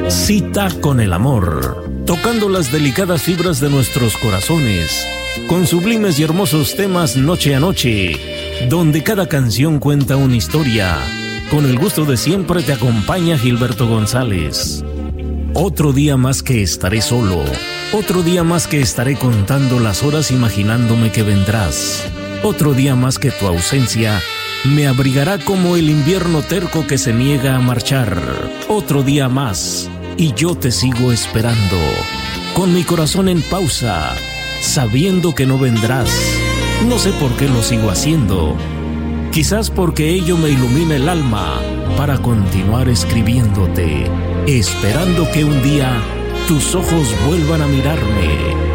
Cita con el amor, tocando las delicadas fibras de nuestros corazones, con sublimes y hermosos temas noche a noche, donde cada canción cuenta una historia. Con el gusto de siempre te acompaña Gilberto González. Otro día más que estaré solo, otro día más que estaré contando las horas imaginándome que vendrás. Otro día más que tu ausencia me abrigará como el invierno terco que se niega a marchar. Otro día más y yo te sigo esperando, con mi corazón en pausa, sabiendo que no vendrás. No sé por qué lo sigo haciendo, quizás porque ello me ilumina el alma para continuar escribiéndote, esperando que un día tus ojos vuelvan a mirarme.